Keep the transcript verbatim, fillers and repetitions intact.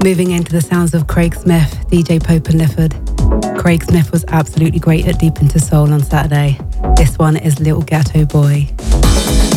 Moving into the sounds of Craig Smith, D J Pope and Lifford. Craig Smith was absolutely great at Deep Into Soul on Saturday. This one is Little Ghetto Boy.